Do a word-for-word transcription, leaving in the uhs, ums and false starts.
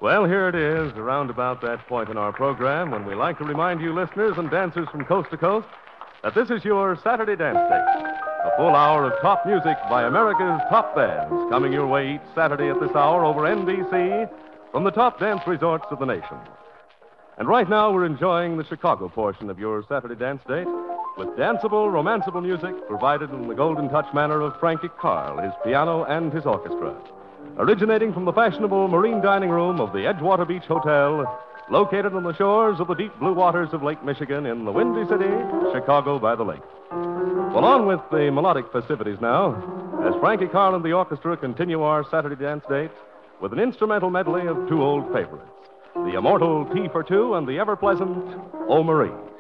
Well, here it is, around about that point in our program when we like to remind you listeners and dancers from coast to coast that this is your Saturday Dance Date. A full hour of top music by America's top bands coming your way each Saturday at this hour over N B C from the top dance resorts of the nation. And right now we're enjoying the Chicago portion of your Saturday Dance Date with danceable, romanceable music provided in the golden touch manner of Frankie Carl, his piano and his orchestra. Originating from the fashionable marine dining room of the Edgewater Beach Hotel, located on the shores of the deep blue waters of Lake Michigan in the Windy City, Chicago by the Lake. Well, on with the melodic festivities now, as Frankie Carl and the orchestra continue our Saturday Dance Date with an instrumental medley of two old favorites, the immortal Tea for Two and the ever-pleasant O Marie.